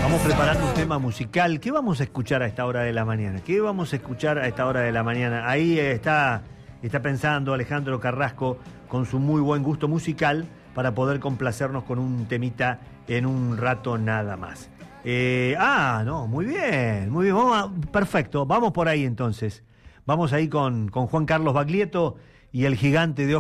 Estamos preparando un tema musical. ¿Qué vamos a escuchar a esta hora de la mañana? ¿Qué vamos a escuchar a esta hora de la mañana? Ahí está pensando Alejandro Carrasco con su muy buen gusto musical para poder complacernos con un temita en un rato nada más. Muy bien, muy bien. Perfecto, vamos por ahí entonces. Vamos ahí con Juan Carlos Baglietto y el gigante de